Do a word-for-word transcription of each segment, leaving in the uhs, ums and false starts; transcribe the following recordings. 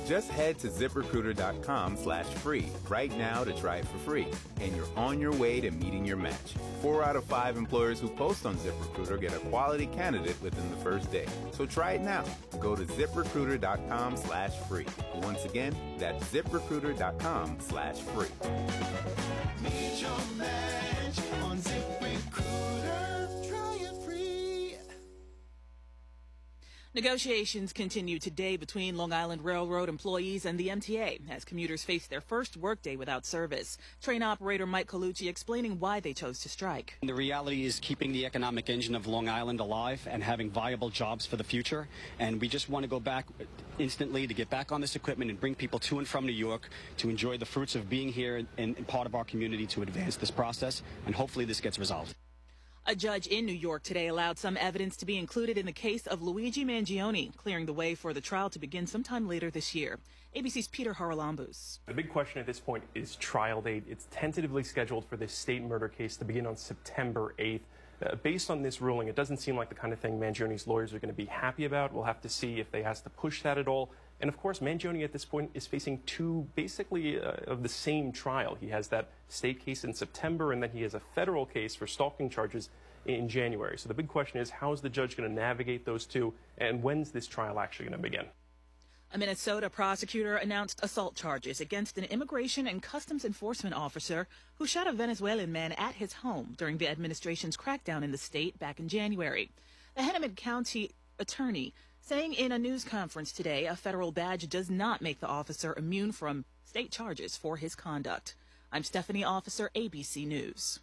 Just head to ZipRecruiter.com slash free right now to try it for free, and you're on your way to meeting your match. Four out of five employers who post on ZipRecruiter get a quality candidate within the first day. So try it now. Go to ZipRecruiter.com slash free. Once again, that's ZipRecruiter.com slash free. Meet your match on ZipRecruiter. Try it free. Negotiations continue today between Long Island Railroad employees and the M T A as commuters face their first workday without service. Train operator Mike Colucci explaining why they chose to strike. The reality is keeping the economic engine of Long Island alive and having viable jobs for the future. And we just want to go back instantly to get back on this equipment and bring people to and from New York to enjoy the fruits of being here and, and part of our community to advance this process. And hopefully this gets resolved. A judge in New York today allowed some evidence to be included in the case of Luigi Mangione, clearing the way for the trial to begin sometime later this year. A B C's Peter Haralambous. The big question at this point is trial date. It's tentatively scheduled for this state murder case to begin on September eighth. Uh, based on this ruling, it doesn't seem like the kind of thing Mangione's lawyers are going to be happy about. We'll have to see if they has to push that at all. And of course, Mangione at this point is facing two basically uh, of the same trial. He has that state case in September, and then he has a federal case for stalking charges in January. So the big question is, how is the judge going to navigate those two, and when's this trial actually going to begin? A Minnesota prosecutor announced assault charges against an immigration and customs enforcement officer who shot a Venezuelan man at his home during the administration's crackdown in the state back in January. The Hennepin County attorney saying in a news conference today a federal badge does not make the officer immune from state charges for his conduct. I'm Stephanie Officer, A B C News.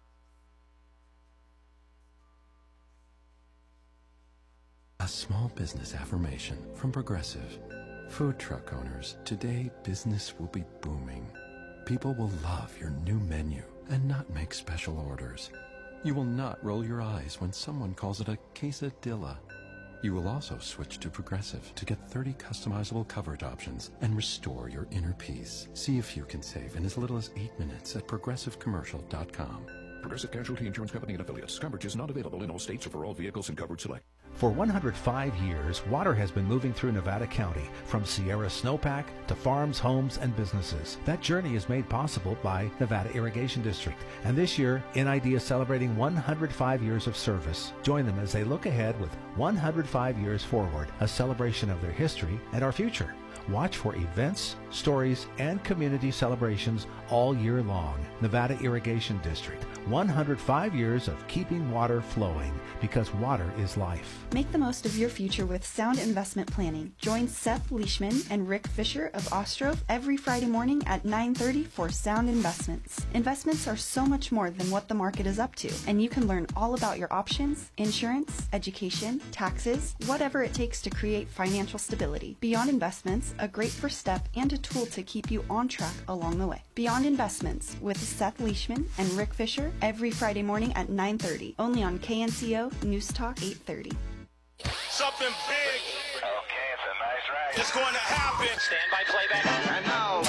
A small business affirmation from Progressive. Food truck owners, today business will be booming. People will love your new menu and not make special orders. You will not roll your eyes when someone calls it a quesadilla. You will also switch to Progressive to get thirty customizable coverage options and restore your inner peace. See if you can save in as little as eight minutes at progressive commercial dot com. Progressive Casualty Insurance Company and Affiliates. Coverage is not available in all states or for all vehicles and coverage select. For one hundred five years, water has been moving through Nevada County, from Sierra Snowpack to farms, homes, and businesses. That journey is made possible by Nevada Irrigation District. And this year, N I D is celebrating one hundred five years of service. Join them as they look ahead with one hundred five years forward, a celebration of their history and our future. Watch for events, stories, and community celebrations all year long. Nevada Irrigation District, one hundred five years of keeping water flowing, because water is life. Make the most of your future with sound investment planning. Join Seth Leishman and Rick Fisher of Ostrov every Friday morning at nine thirty for Sound Investments. Investments are so much more than what the market is up to, and you can learn all about your options, insurance, education, taxes, whatever it takes to create financial stability. Beyond Investments, a great first step and a tool to keep you on track along the way. Beyond Investments with Seth Leishman and Rick Fisher every Friday morning at nine thirty, only on K N C O News Talk eight thirty. Something big. Okay, it's a nice ride. It's going to happen. Stand by playback. And now,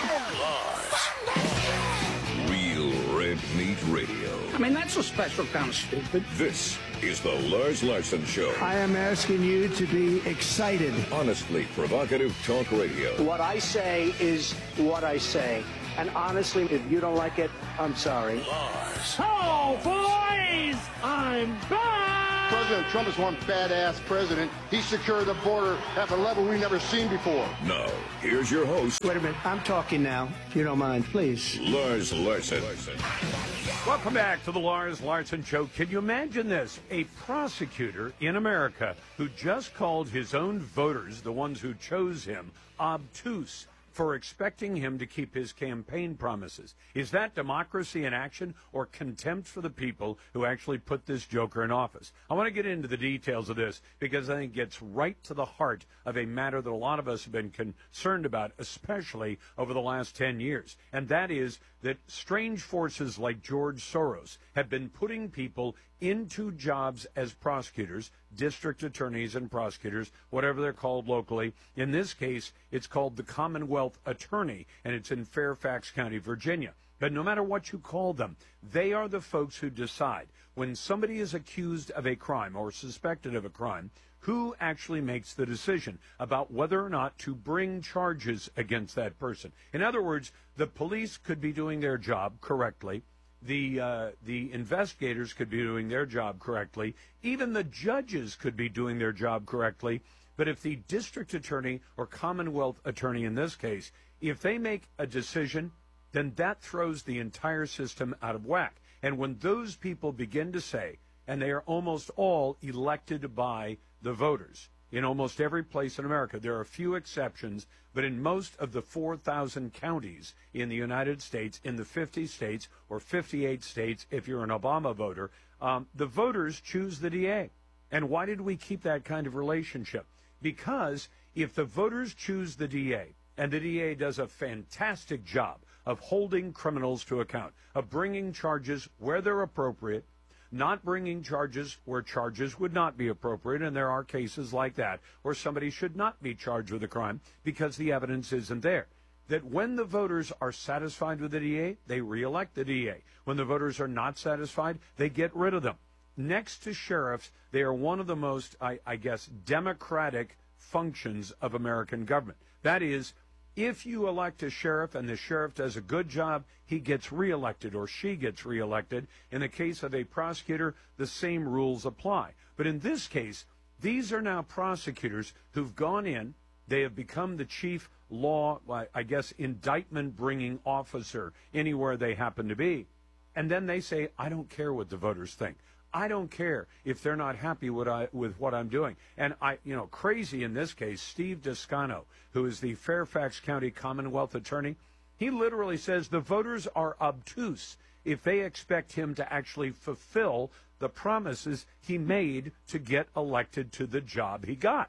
Real Red Meat Radio. I mean, that's a special kind of stupid. This is the Lars Larson Show. I am asking you to be excited. Honestly provocative talk radio. What I say is what I say. And honestly, if you don't like it, I'm sorry. Lars. Oh, boys! I'm back! President Trump is one badass president. He secured the border at a level we've never seen before. Now, here's your host. Wait a minute. I'm talking now, if you don't mind, please. Lars Larson. Welcome back to the Lars Larson Show. Can you imagine this? A prosecutor in America who just called his own voters, the ones who chose him, obtuse for expecting him to keep his campaign promises. Is that democracy in action or contempt for the people who actually put this joker in office? I want to get into the details of this because I think it gets right to the heart of a matter that a lot of us have been concerned about, especially over the last ten years. And that is that strange forces like George Soros have been putting people into jobs as prosecutors, district attorneys and prosecutors, whatever they're called locally. In this case, it's called the Commonwealth Attorney, and it's in Fairfax County, Virginia. But no matter what you call them, they are the folks who decide when somebody is accused of a crime or suspected of a crime, Who actually makes the decision about whether or not to bring charges against that person? In other words, the police could be doing their job correctly. The uh, the investigators could be doing their job correctly. Even the judges could be doing their job correctly. But if the district attorney or Commonwealth attorney in this case, if they make a decision, then that throws the entire system out of whack. And when those people begin to say, and they are almost all elected by the voters in almost every place in America. There are a few exceptions, but in most of the four thousand counties in the United States, in the fifty states or fifty-eight states, if you're an Obama voter, um, the voters choose the D A. And why did we keep that kind of relationship? Because if the voters choose the D A, and the D A does a fantastic job of holding criminals to account, of bringing charges where they're appropriate, not bringing charges where charges would not be appropriate, and there are cases like that where somebody should not be charged with a crime because the evidence isn't there. That when the voters are satisfied with the D A, they reelect the D A. When the voters are not satisfied, they get rid of them. Next to sheriffs, they are one of the most, I, I guess, democratic functions of American government. That is, if you elect a sheriff and the sheriff does a good job, he gets reelected or she gets reelected. In the case of a prosecutor, the same rules apply. But in this case, these are now prosecutors who've gone in. They have become the chief law, I guess, indictment-bringing officer anywhere they happen to be. And then they say, I don't care what the voters think. I don't care if they're not happy with, I, with what I'm doing. And, I, you know, crazy in this case, Steve Descano, who is the Fairfax County Commonwealth Attorney, he literally says the voters are obtuse if they expect him to actually fulfill the promises he made to get elected to the job he got.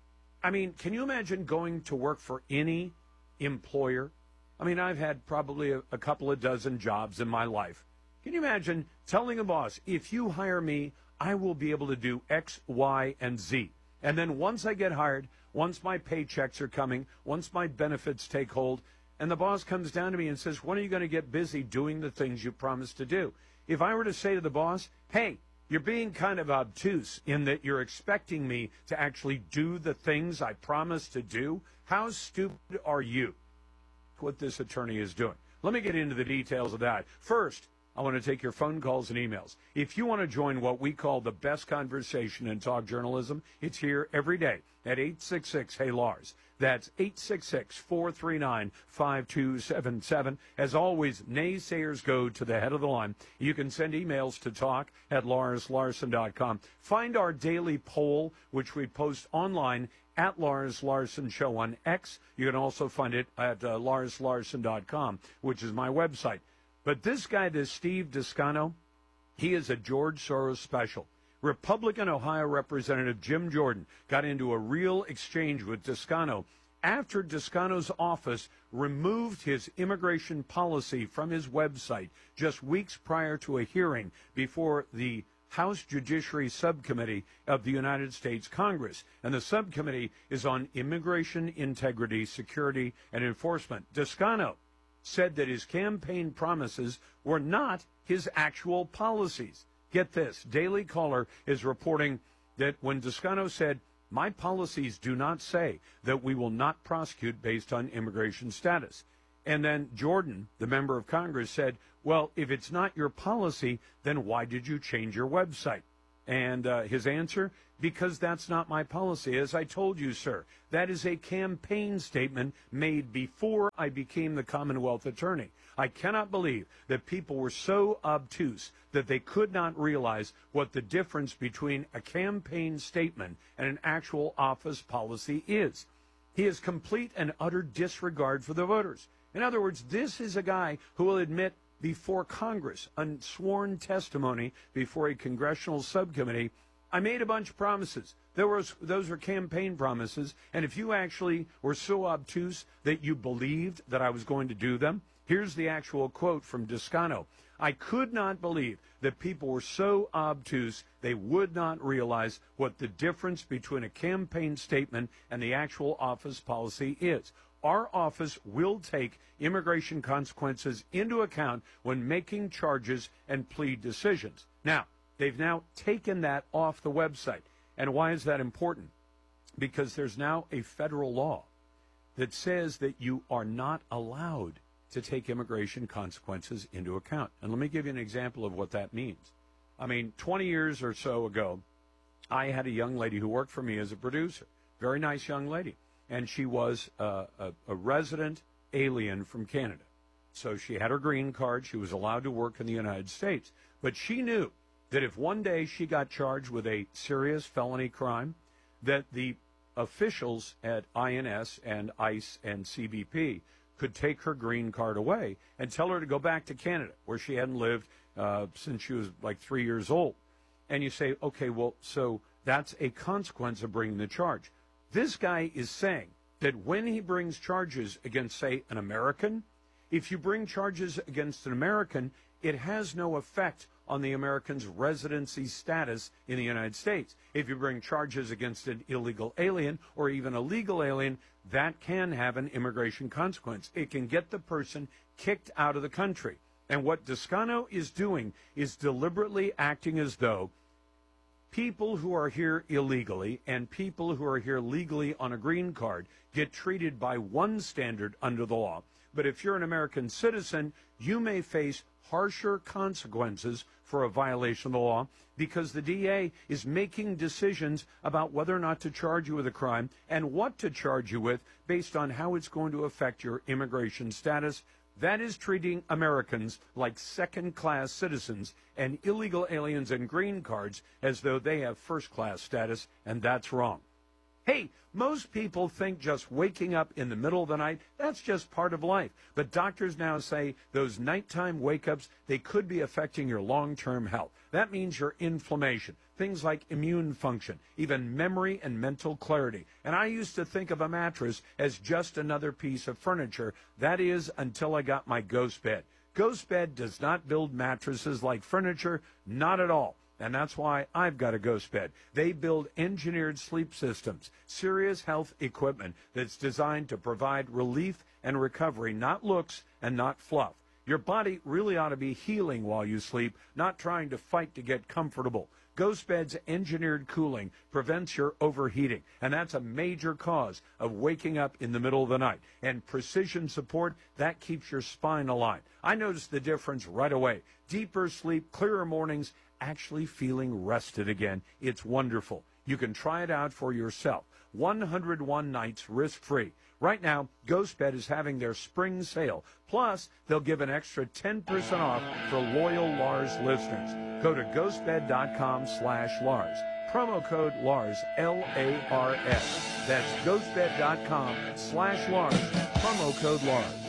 I mean, can you imagine going to work for any employer? I mean, I've had probably a, a couple of dozen jobs in my life. Can you imagine telling a boss, if you hire me, I will be able to do X, Y, and Z. And then once I get hired, once my paychecks are coming, once my benefits take hold, and the boss comes down to me and says, when are you going to get busy doing the things you promised to do? If I were to say to the boss, hey, you're being kind of obtuse in that you're expecting me to actually do the things I promised to do, how stupid are you? What this attorney is doing. Let me get into the details of that. First, I want to take your phone calls and emails. If you want to join what we call the best conversation in talk journalism, it's here every day at eight six six, hey Lars. That's eight six six, four three nine, five two seven seven. As always, naysayers go to the head of the line. You can send emails to talk at lars larson dot com. Find our daily poll, which we post online at Lars Larson Show on X. You can also find it at uh, lars larson dot com, which is my website. But this guy, this Steve Descano, he is a George Soros special. Republican Ohio Representative Jim Jordan got into a real exchange with Descano after Descano's office removed his immigration policy from his website just weeks prior to a hearing before the House Judiciary Subcommittee of the United States Congress. And the subcommittee is on immigration, integrity, security, and enforcement. Descano said that his campaign promises were not his actual policies. Get this, Daily Caller is reporting that when Descano said, my policies do not say that we will not prosecute based on immigration status. And then Jordan, the member of Congress, said, well, if it's not your policy, then why did you change your website? And uh, his answer, because that's not my policy. As I told you, sir, that is a campaign statement made before I became the Commonwealth Attorney. I cannot believe that people were so obtuse that they could not realize what the difference between a campaign statement and an actual office policy is. He has complete and utter disregard for the voters. In other words, this is a guy who will admit before Congress, on sworn testimony before a congressional subcommittee, I made a bunch of promises. There was, those were campaign promises, and if you actually were so obtuse that you believed that I was going to do them, here's the actual quote from Descano. I could not believe that people were so obtuse they would not realize what the difference between a campaign statement and the actual office policy is. Our office will take immigration consequences into account when making charges and plea decisions. Now, they've now taken that off the website. And why is that important? Because there's now a federal law that says that you are not allowed to take immigration consequences into account. And let me give you an example of what that means. I mean, twenty years or so ago, I had a young lady who worked for me as a producer, very nice young lady, and she was uh, a, a resident alien from Canada. So she had her green card. She was allowed to work in the United States. But she knew that if one day she got charged with a serious felony crime, that the officials at I N S and ICE and C B P could take her green card away and tell her to go back to Canada, where she hadn't lived uh, since she was like three years old. And you say, okay, well, so that's a consequence of bringing the charge. This guy is saying that when he brings charges against, say, an American, if you bring charges against an American, it has no effect on the American's residency status in the United States. If you bring charges against an illegal alien or even a legal alien, that can have an immigration consequence. It can get the person kicked out of the country. And what Descano is doing is deliberately acting as though people who are here illegally and people who are here legally on a green card get treated by one standard under the law. But if you're an American citizen, you may face harsher consequences for a violation of the law because the D A is making decisions about whether or not to charge you with a crime and what to charge you with based on how it's going to affect your immigration status. That is treating Americans like second-class citizens and illegal aliens and green cards as though they have first-class status, and that's wrong. Hey, most people think just waking up in the middle of the night, that's just part of life. But doctors now say those nighttime wake-ups, they could be affecting your long-term health. That means your inflammation, things like immune function, even memory and mental clarity. And I used to think of a mattress as just another piece of furniture. That is until I got my Ghost Bed. Ghost Bed does not build mattresses like furniture, not at all. And that's why I've got a Ghost Bed. They build engineered sleep systems, serious health equipment that's designed to provide relief and recovery, not looks and not fluff. Your body really ought to be healing while you sleep, not trying to fight to get comfortable. Ghost Bed's engineered cooling prevents your overheating, and that's a major cause of waking up in the middle of the night. And precision support, that keeps your spine aligned. I noticed the difference right away. Deeper sleep, clearer mornings, actually feeling rested again. It's wonderful. You can try it out for yourself. one hundred one nights risk-free. Right now, Ghost Bed is having their spring sale. Plus, they'll give an extra ten percent off for loyal Lars listeners. Go to ghostbed.com slash Lars. Promo code Lars, L A R S. That's ghostbed.com slash Lars. Promo code Lars.